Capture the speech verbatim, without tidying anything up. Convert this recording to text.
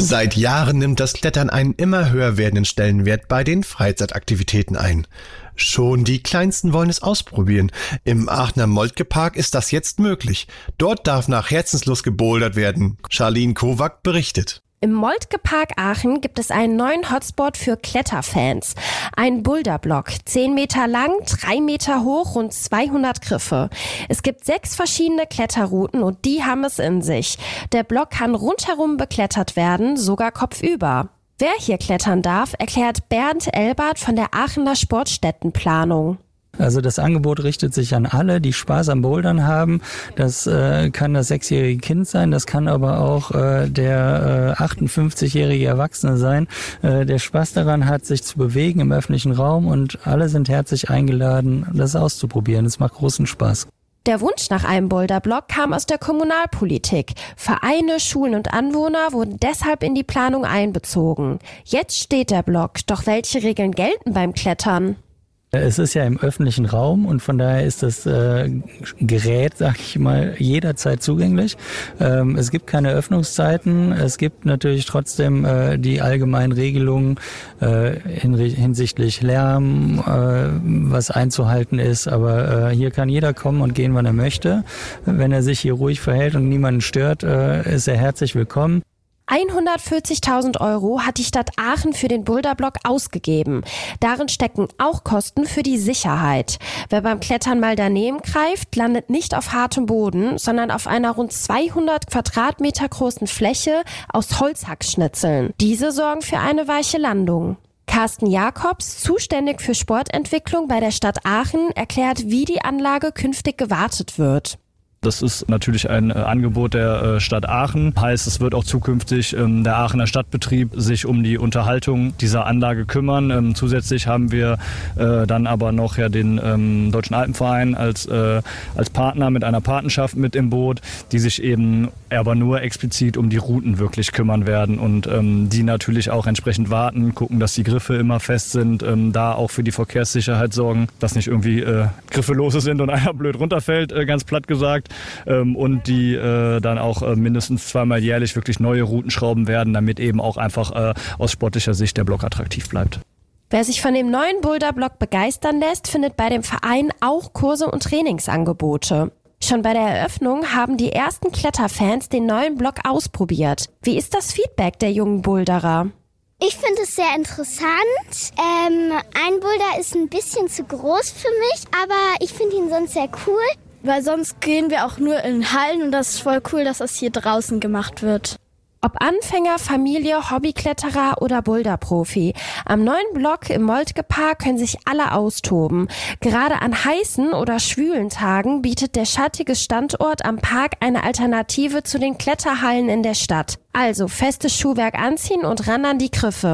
Seit Jahren nimmt das Klettern einen immer höher werdenden Stellenwert bei den Freizeitaktivitäten ein. Schon die Kleinsten wollen es ausprobieren. Im Aachener Moltke-Park ist das jetzt möglich. Dort darf nach Herzenslust gebouldert werden. Charlene Kowak berichtet. Im Moltke-Park Aachen gibt es einen neuen Hotspot für Kletterfans. Ein Boulderblock, zehn Meter lang, drei Meter hoch, rund zweihundert Griffe. Es gibt sechs verschiedene Kletterrouten und die haben es in sich. Der Block kann rundherum beklettert werden, sogar kopfüber. Wer hier klettern darf, erklärt Bernd Elbert von der Aachener Sportstättenplanung. Also das Angebot richtet sich an alle, die Spaß am Bouldern haben. Das äh, kann das sechsjährige Kind sein, das kann aber auch äh, der äh, achtundfünfzigjährige Erwachsene sein, äh, der Spaß daran hat, sich zu bewegen im öffentlichen Raum, und alle sind herzlich eingeladen, das auszuprobieren. Es macht großen Spaß. Der Wunsch nach einem Boulderblock kam aus der Kommunalpolitik. Vereine, Schulen und Anwohner wurden deshalb in die Planung einbezogen. Jetzt steht der Block, doch welche Regeln gelten beim Klettern? Es ist ja im öffentlichen Raum und von daher ist das äh, Gerät, sag ich mal, jederzeit zugänglich. Ähm, es gibt keine Öffnungszeiten. Es gibt natürlich trotzdem äh, die allgemeinen Regelungen äh, in, hinsichtlich Lärm, äh, was einzuhalten ist. Aber äh, hier kann jeder kommen und gehen, wann er möchte. Wenn er sich hier ruhig verhält und niemanden stört, äh, ist er herzlich willkommen. hundertvierzigtausend Euro hat die Stadt Aachen für den Boulderblock ausgegeben. Darin stecken auch Kosten für die Sicherheit. Wer beim Klettern mal daneben greift, landet nicht auf hartem Boden, sondern auf einer rund zweihundert Quadratmeter großen Fläche aus Holzhackschnitzeln. Diese sorgen für eine weiche Landung. Carsten Jakobs, zuständig für Sportentwicklung bei der Stadt Aachen, erklärt, wie die Anlage künftig gewartet wird. Das ist natürlich ein äh, Angebot der äh, Stadt Aachen. Heißt, es wird auch zukünftig ähm, der Aachener Stadtbetrieb sich um die Unterhaltung dieser Anlage kümmern. Ähm, zusätzlich haben wir äh, dann aber noch ja den ähm, Deutschen Alpenverein als, äh, als Partner mit einer Patenschaft mit im Boot, die sich eben aber nur explizit um die Routen wirklich kümmern werden und ähm, die natürlich auch entsprechend warten, gucken, dass die Griffe immer fest sind, ähm, da auch für die Verkehrssicherheit sorgen, dass nicht irgendwie äh, Griffe lose sind und einer blöd runterfällt, äh, ganz platt gesagt. Ähm, und die äh, dann auch äh, mindestens zweimal jährlich wirklich neue Routen schrauben werden, damit eben auch einfach äh, aus sportlicher Sicht der Block attraktiv bleibt. Wer sich von dem neuen Boulderblock begeistern lässt, findet bei dem Verein auch Kurse und Trainingsangebote. Schon bei der Eröffnung haben die ersten Kletterfans den neuen Block ausprobiert. Wie ist das Feedback der jungen Boulderer? Ich finde es sehr interessant. Ähm, ein Boulder ist ein bisschen zu groß für mich, aber ich finde ihn sonst sehr cool. Weil sonst gehen wir auch nur in Hallen und das ist voll cool, dass das hier draußen gemacht wird. Ob Anfänger, Familie, Hobbykletterer oder Boulderprofi, am neuen Block im Moltke-Park können sich alle austoben. Gerade an heißen oder schwülen Tagen bietet der schattige Standort am Park eine Alternative zu den Kletterhallen in der Stadt. Also festes Schuhwerk anziehen und ran an die Griffe.